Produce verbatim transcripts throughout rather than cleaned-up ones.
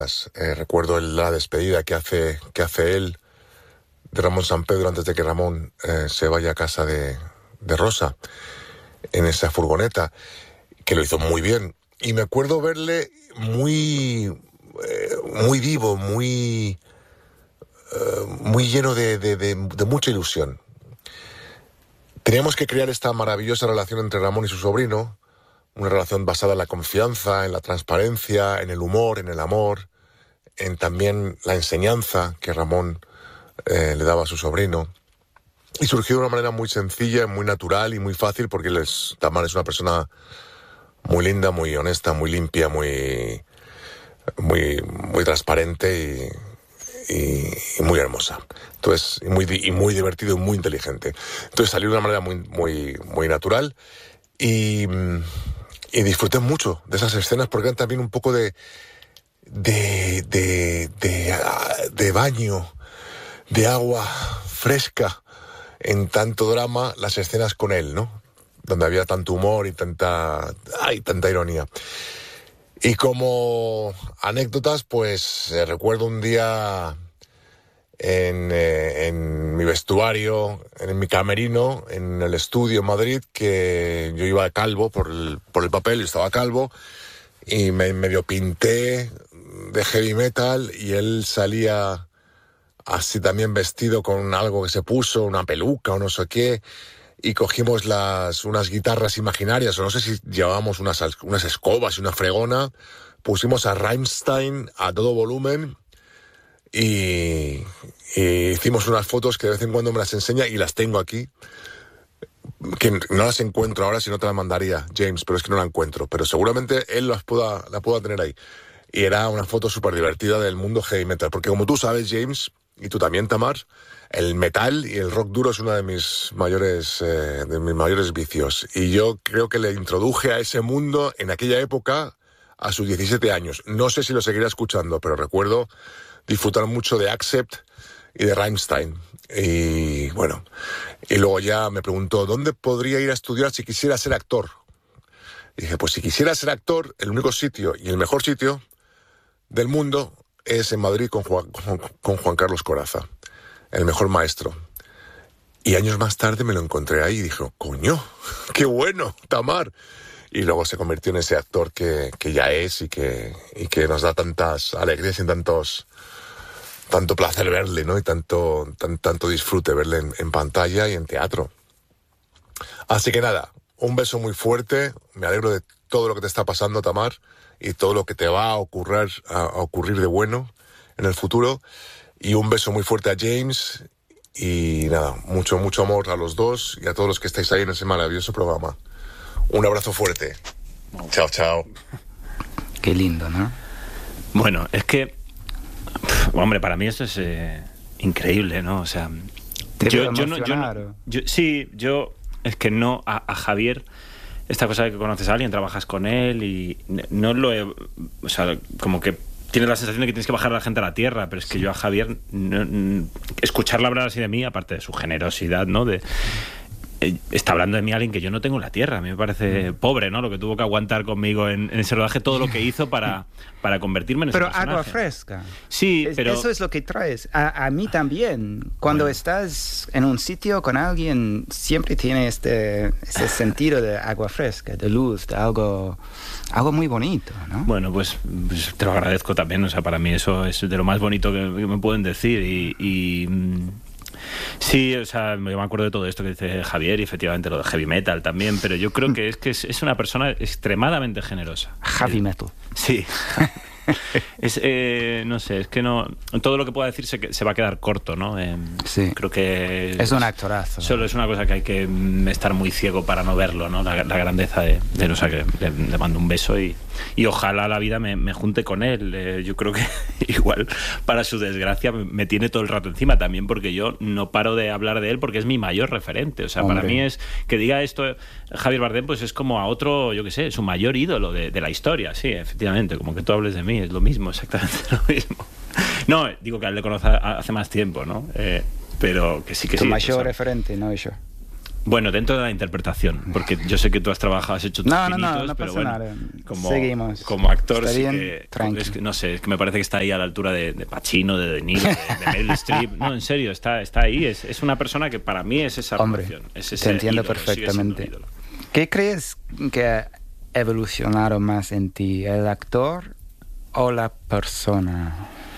Eh, recuerdo el, la despedida que hace, que hace él de Ramón Sampedro antes de que Ramón eh, se vaya a casa de, de Rosa en esa furgoneta, que lo hizo muy bien. Y me acuerdo verle muy, eh, muy vivo, muy, eh, muy lleno de, de, de, de mucha ilusión. Teníamos que crear esta maravillosa relación entre Ramón y su sobrino, una relación basada en la confianza, en la transparencia, en el humor, en el amor, en también la enseñanza que Ramón eh, le daba a su sobrino. Y surgió de una manera muy sencilla, muy natural y muy fácil, porque él es, Tamar es una persona muy linda, muy honesta, muy limpia, muy, muy, muy transparente y, y, y muy hermosa. Entonces, y muy, y muy divertido y muy inteligente. Entonces salió de una manera muy, muy, muy natural y, y disfruté mucho de esas escenas porque eran también un poco de De, de, de, de baño, de agua fresca en tanto drama, las escenas con él, ¿no? Donde había tanto humor y tanta, ay, tanta ironía. Y como anécdotas, pues eh, recuerdo un día en, eh, en mi vestuario, en mi camerino, en el estudio en Madrid, que yo iba calvo por el, por el papel, yo estaba calvo, y me medio pinté de heavy metal y él salía así también vestido con algo que se puso, una peluca o no sé qué, y cogimos las unas guitarras imaginarias, o no sé si llevábamos unas, unas escobas y una fregona, pusimos a Rammstein a todo volumen y, y hicimos unas fotos que de vez en cuando me las enseña y las tengo aquí, que no las encuentro ahora, si no te las mandaría, James, pero es que no la encuentro, pero seguramente él las pueda, la pueda tener ahí. Y era una foto súper divertida del mundo heavy metal, porque como tú sabes, James, y tú también, Tamar, el metal y el rock duro es uno de mis mayores, eh, de mis mayores vicios. Y yo creo que le introduje a ese mundo en aquella época a sus diecisiete años. No sé si lo seguirá escuchando, pero recuerdo disfrutar mucho de Accept y de Rammstein. Y bueno, y luego ya me preguntó, ¿dónde podría ir a estudiar si quisiera ser actor? Y dije, pues si quisiera ser actor, el único sitio y el mejor sitio del mundo es en Madrid con Juan, con, con Juan Carlos Corazza, el mejor maestro. Y años más tarde me lo encontré ahí y dije, coño, qué bueno, Tamar. Y luego se convirtió en ese actor que, que ya es y que, y que nos da tantas alegrías y tantos, tanto placer verle, ¿no? Y tanto, tan, tanto disfrute verle en, en pantalla y en teatro. Así que nada, un beso muy fuerte, me alegro de todo lo que te está pasando, Tamar, y todo lo que te va a ocurrir, a, a ocurrir de bueno en el futuro. Y un beso muy fuerte a James. Y nada, mucho, mucho amor a los dos y a todos los que estáis ahí en ese maravilloso programa. Un abrazo fuerte. Chao, chao. Qué lindo, ¿no? Bueno, es que, pf, hombre, para mí eso es eh, increíble, ¿no? O sea, ¿Te yo, veo yo, no, yo, no, emocionado? yo, sí, yo es que no a, a Javier. Esta cosa de que conoces a alguien, trabajas con él y no lo he... O sea, como que tienes la sensación de que tienes que bajar a la gente a la tierra, pero es que yo a Javier... No, no, escucharla hablar así de mí, aparte de su generosidad, ¿no? De, eh, está hablando de mí alguien que yo no tengo en la tierra. A mí me parece pobre, ¿no? Lo que tuvo que aguantar conmigo en, en ese rodaje, todo lo que hizo para, para convertirme en ese Pero personaje. agua fresca. Sí, Es- pero... Eso es lo que traes. A, a mí también. Cuando Bueno. estás en un sitio con alguien, siempre tiene este, ese sentido de agua fresca, de luz, de algo, algo muy bonito, ¿no? Bueno, pues, pues te lo agradezco también. O sea, para mí eso es de lo más bonito que, que me pueden decir. Y, y mm, sí, o sea, yo me acuerdo de todo esto que dice Javier y efectivamente lo de heavy metal también, pero yo creo que es que es, es una persona extremadamente generosa. Heavy Eh, metal. Sí. Es, eh, no sé, es que no... Todo lo que pueda decir se, se va a quedar corto, ¿no? Eh, Sí. Creo que... Es un actorazo. Solo es una cosa que hay que mm, estar muy ciego para no verlo, ¿no? La, la grandeza de, de él. O sea, que le, le mando un beso y, y ojalá la vida me, me junte con él. Eh, yo creo que igual, para su desgracia, me, me tiene todo el rato encima también, porque yo no paro de hablar de él porque es mi mayor referente. O sea, Hombre. para mí es... Que diga esto Javier Bardem, pues es como a otro, yo qué sé, su mayor ídolo de, de la historia. Sí, efectivamente, como que tú hables de mí, es lo mismo, exactamente lo mismo. No, digo que a él le conozco hace más tiempo, ¿no? Eh, pero que sí que Tu sí. mayor o sea, referente, no yo. Bueno, dentro de la interpretación, porque yo sé que tú has trabajado, has hecho tus No, no, pinitos, no, no pero pasa bueno, nada. como, Seguimos. como actor, Está sí bien, que, tranqui. es que, no sé, es que me parece que está ahí a la altura de, de Pacino, de De Niro, de, de Meryl Streep. No, en serio, está, está ahí. Es, es una persona que para mí es esa Hombre, relación. Es ese te entiendo ídolo, sigue siendo un perfectamente. ídolo. ¿Qué crees que ha evolucionado más en ti, el actor o la persona?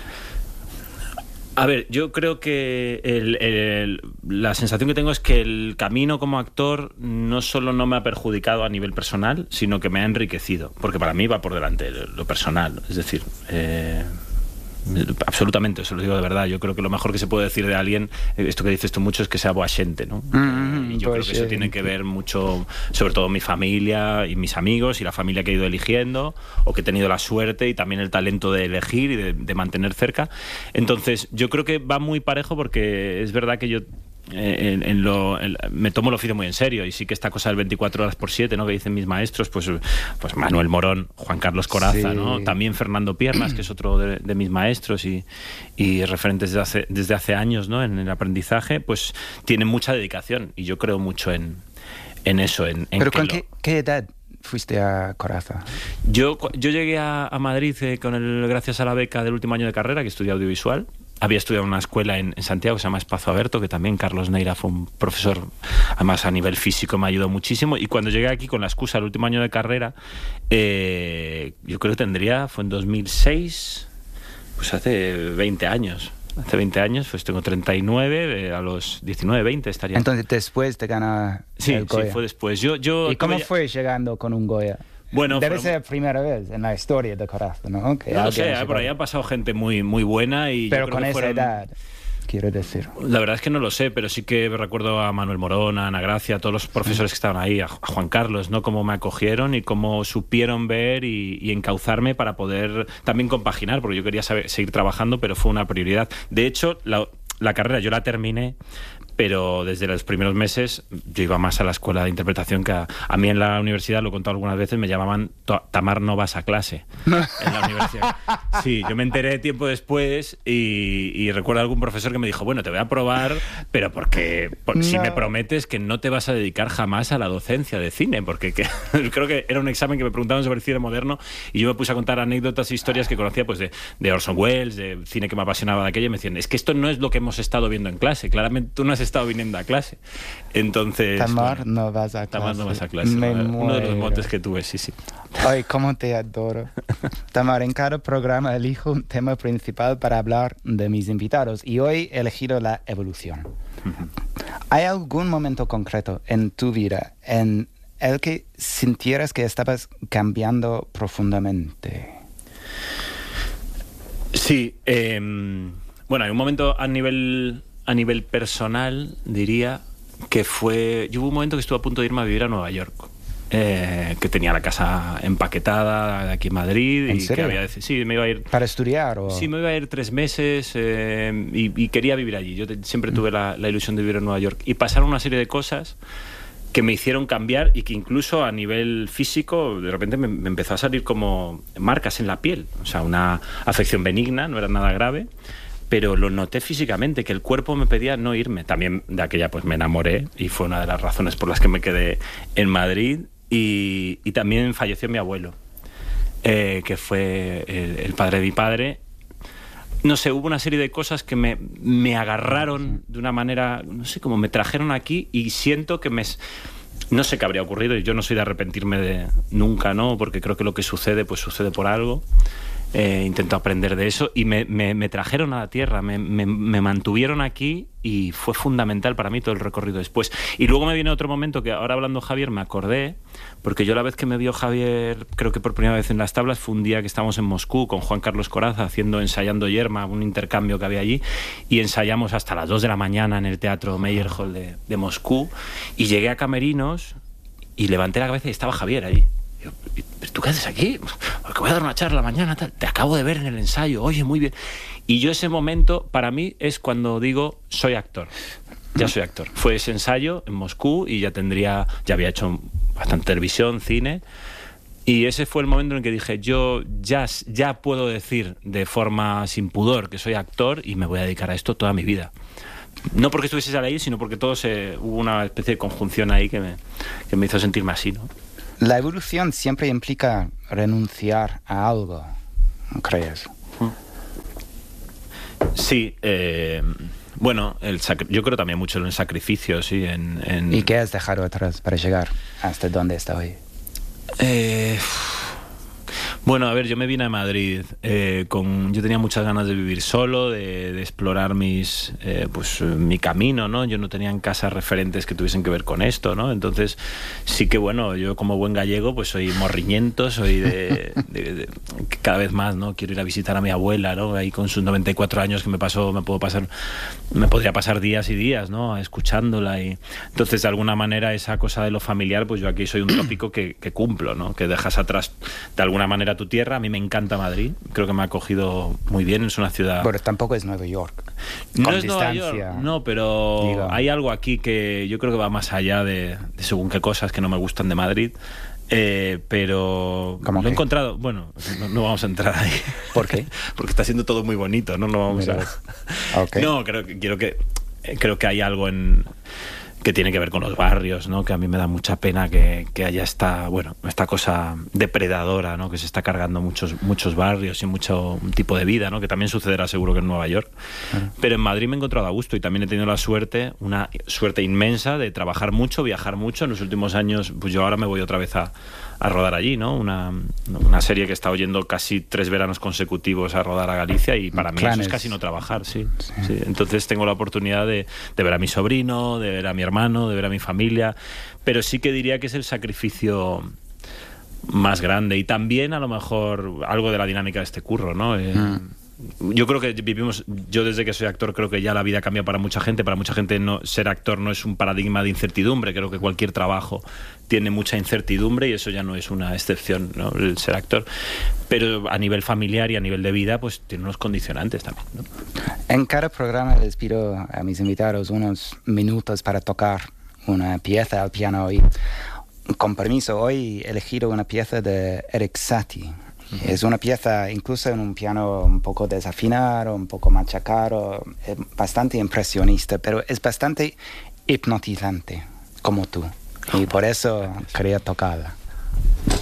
A ver, yo creo que el, el, la sensación que tengo es que el camino como actor no solo no me ha perjudicado a nivel personal, sino que me ha enriquecido, porque para mí va por delante lo personal. Es decir, eh, absolutamente, eso lo digo de verdad. Yo creo que lo mejor que se puede decir de alguien, esto que dices tú mucho, es que sea boaxente, ¿no? Mm, y yo pues creo que eso sí. tiene que ver mucho, sobre todo mi familia y mis amigos y la familia que he ido eligiendo, o que he tenido la suerte y también el talento de elegir y de, de mantener cerca. Entonces, yo creo que va muy parejo, porque es verdad que yo Eh, en, en lo, en, me tomo el oficio muy en serio, y sí que esta cosa del veinticuatro horas por siete, ¿no?, que dicen mis maestros, pues, pues Manuel Morón, Juan Carlos Corazza, Sí. ¿no? También Fernando Piernas, que es otro de, de mis maestros y, y referentes desde hace, desde hace años, ¿no?, en el aprendizaje, pues tienen mucha dedicación, y yo creo mucho en, en eso. En, en ¿Pero que con lo, qué, qué edad fuiste a Corazza? Yo, yo llegué a, a Madrid eh, con el, gracias a la beca del último año de carrera, que estudié audiovisual. Había estudiado en una escuela en, en Santiago que se llama Espacio Aberto, que también Carlos Neira fue un profesor, además a nivel físico me ayudó muchísimo. Y cuando llegué aquí con la excusa del último año de carrera, eh, yo creo que tendría, fue en dos mil seis, pues hace veinte años. Hace veinte años, pues tengo treinta y nueve, eh, a los diecinueve, veinte estaría. Entonces, después de ganar Sí, el Goya. sí, fue después. Yo, yo ¿Y cómo tuve- fue llegando con un Goya? Bueno, Debe fueron- ser la primera vez en la historia de Corazza, ¿no? Que No lo alguien sé, llegó. por ahí ha pasado gente muy, muy buena y yo Pero creo con que esa fueron- edad, quiero decir. La verdad es que no lo sé, pero sí que recuerdo a Manuel Morón, a Ana Gracia, a todos los profesores que estaban ahí, a a Juan Carlos, ¿no?, cómo me acogieron y cómo supieron ver y, y encauzarme para poder también compaginar, porque yo quería saber- seguir trabajando, pero fue una prioridad. De hecho, la, la carrera yo la terminé, pero desde los primeros meses yo iba más a la escuela de interpretación que a, a mí en la universidad, lo he contado algunas veces, me llamaban "To- Tamar, no vas a clase" en la universidad. Sí, yo me enteré tiempo después y, y recuerdo algún profesor que me dijo, bueno, te voy a probar, pero porque por- si No. me prometes que no te vas a dedicar jamás a la docencia de cine, porque que- creo que era un examen que me preguntaban sobre cine moderno y yo me puse a contar anécdotas e historias que conocía, pues de, de Orson Welles, de cine que me apasionaba de aquello, y me decían, es que esto no es lo que hemos estado viendo en clase, claramente tú no has estado viniendo a clase. Entonces, Tamar, bueno, no vas a clase. Tamar no vas a clase. Me ¿no? Uno de los muero. motes que tuve, sí, sí. Ay, cómo te adoro. Tamar, en cada programa elijo un tema principal para hablar de mis invitados y hoy he elegido la evolución. ¿Hay algún momento concreto en tu vida en el que sintieras que estabas cambiando profundamente? Sí, eh, bueno, hay un momento a nivel, a nivel personal, diría, que fue... Yo hubo un momento que estuve a punto de irme a vivir a Nueva York. Eh, que tenía la casa empaquetada aquí en Madrid. ¿En y serio? que había dec- sí, me iba a ir... ¿Para estudiar o...? Sí, me iba a ir tres meses eh, y, y quería vivir allí. Yo te- siempre tuve la, la ilusión de vivir en Nueva York. Y pasaron una serie de cosas que me hicieron cambiar y que incluso a nivel físico de repente me, me empezó a salir como marcas en la piel. O sea, una afección benigna, no era nada grave, pero lo noté físicamente, que el cuerpo me pedía no irme. También de aquella pues me enamoré y fue una de las razones por las que me quedé en Madrid. Y, y también falleció mi abuelo, eh, que fue el, el padre de mi padre. No sé, hubo una serie de cosas que me, me agarraron de una manera, no sé, como me trajeron aquí y siento que me... No sé qué habría ocurrido y yo no soy de arrepentirme de nunca, ¿no? Porque creo que lo que sucede, pues sucede por algo. Eh, intento aprender de eso y me, me, me trajeron a la tierra, me, me, me mantuvieron aquí y fue fundamental para mí todo el recorrido después. Y luego me viene otro momento que ahora hablando Javier me acordé, porque yo la vez que me vio Javier, creo que por primera vez en las tablas, fue un día que estábamos en Moscú con Juan Carlos Corazza haciendo Ensayando Yerma, un intercambio que había allí, y ensayamos hasta las dos de la mañana en el Teatro Meyerhold de, de Moscú, y llegué a Camerinos y levanté la cabeza y estaba Javier allí. Yo, ¿pero tú qué haces aquí? Porque voy a dar una charla mañana, tal. Te acabo de ver en el ensayo, oye, muy bien. Y yo ese momento, para mí, es cuando digo, soy actor. Ya soy actor. Fue ese ensayo en Moscú y ya tendría, ya había hecho bastante televisión, cine. Y ese fue el momento en el que dije, yo ya, ya puedo decir de forma sin pudor que soy actor y me voy a dedicar a esto toda mi vida. no porque estuviese ahí, sino porque todo se, hubo una especie de conjunción ahí que me, que me hizo sentirme así, ¿no? La evolución siempre implica renunciar a algo, ¿crees? Sí, eh, bueno, el sacri- yo creo también mucho en el sacrificio, sí. En, en... ¿Y qué has dejado atrás para llegar hasta donde está hoy? Eh, bueno, a ver, yo me vine a Madrid eh, con... Yo tenía muchas ganas de vivir solo, de, de explorar mis, eh, pues, mi camino, ¿no? Yo no tenía en casa referentes que tuviesen que ver con esto, ¿no? Entonces, sí que, bueno, yo como buen gallego, pues soy morriñento, soy de... de, de cada vez más, ¿no? Quiero ir a visitar a mi abuela, ¿no? Ahí con sus noventa y cuatro años que me pasó, me puedo pasar... Me podría pasar días y días, ¿no? Escuchándola y... Entonces, de alguna manera, esa cosa de lo familiar, pues yo aquí soy un tópico que, que cumplo, ¿no? Que dejas atrás, de alguna manera, tu tierra. A mí me encanta Madrid, creo que me ha acogido muy bien, es una ciudad... Bueno, tampoco es Nueva York. No Con es Nueva distancia, York, no, pero digo. hay algo aquí que yo creo que va más allá de, de según qué cosas que no me gustan de Madrid, eh, pero lo he qué? encontrado... Bueno, no, no vamos a entrar ahí. ¿Por qué? Porque está siendo todo muy bonito, no, no vamos Mira. a... Okay. No, creo que, quiero que, creo que hay algo en... que tiene que ver con los barrios, ¿no? Que a mí me da mucha pena que, que haya esta, bueno, esta cosa depredadora, ¿no? Que se está cargando muchos, muchos barrios y mucho tipo de vida, ¿no? Que también sucederá seguro que en Nueva York. Uh-huh. Pero en Madrid me he encontrado a gusto y también he tenido la suerte, una suerte inmensa de trabajar mucho, viajar mucho. En los últimos años, pues yo ahora me voy otra vez a, a rodar allí, ¿no? Una, una serie que he estado yendo casi tres veranos consecutivos a rodar a Galicia y para mí Planes. eso es casi no trabajar, sí. Sí. sí. Entonces tengo la oportunidad de, de ver a mi sobrino, de ver a mi hermano, hermano, de ver a mi familia, pero sí que diría que es el sacrificio más grande y también a lo mejor algo de la dinámica de este curro, ¿no? Eh, mm. Yo creo que vivimos, yo desde que soy actor creo que ya la vida cambia para mucha gente, para mucha gente no, ser actor no es un paradigma de incertidumbre, creo que cualquier trabajo tiene mucha incertidumbre y eso ya no es una excepción, ¿no? El ser actor, pero a nivel familiar y a nivel de vida pues tiene unos condicionantes también, ¿no? En cada programa les pido a mis invitados unos minutos para tocar una pieza al piano y con permiso hoy he elegido una pieza de Erik Satie. Uh-huh. Es una pieza incluso en un piano un poco desafinado, un poco machacado, bastante impresionista, pero es bastante hipnotizante como tú y por eso quería tocarla.